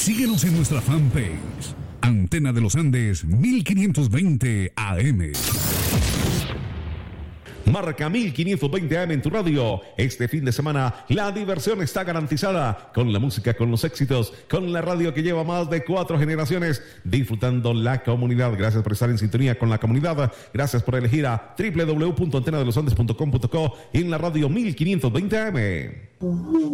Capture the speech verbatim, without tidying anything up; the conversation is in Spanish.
Síguenos en nuestra fanpage, Antena de los Andes mil quinientos veinte A M. Marca mil quinientos veinte A M en tu radio. Este fin de semana la diversión está garantizada con la música, con los éxitos, con la radio que lleva más de cuatro generaciones disfrutando la comunidad. Gracias por estar en sintonía con la comunidad. Gracias por elegir a doble u doble u doble u punto antena de los andes punto com punto co en la radio mil quinientos veinte A M.